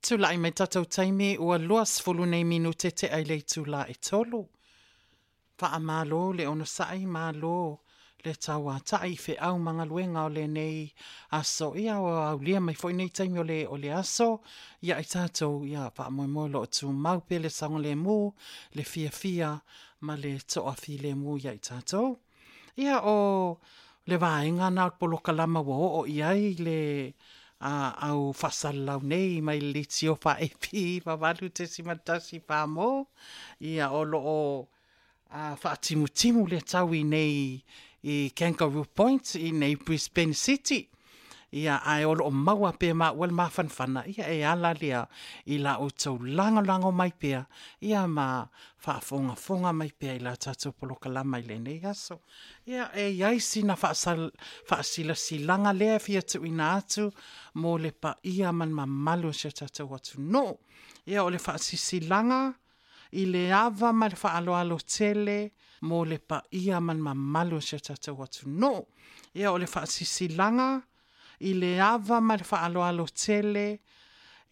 Tula I mai tatou taimi ua luas fulu nei minute te ai lei tula e tolu. Wha malo le ono sai malo le taua tai fe au manga luenga o le nei aso ia o au lia mai foi nei taimi o le aso ia i tatou ia wha moi moi lo tu maupe le sango le mu le fia fia ma le toa fi le mu ia i tatou. Ia o le vaenga na polo kalama wo o iai le au whasalau nei mai le tio pa epi pa walu te simatasi pa mo ia o lo o whaatimu le taui nei i Kangaroo Point i nei Brisbane City. Ia ai o lo maua pe ma wel ma fanfana ia e ala lia i la o tau lango mai pea ia ma fonga mai pea i la tatu polo kalama i le nei aso. Ia e iai sina whaasila silanga lea fia tu ina atu mo le pa ia man mamalu se tatu watu no. Ia o le whaasisilanga i le ava ma le whaaloalo tele mo le pa ia man mamalu se tatu watu no. Ia o le whaasisilanga i le ava ma le whaaloalo tele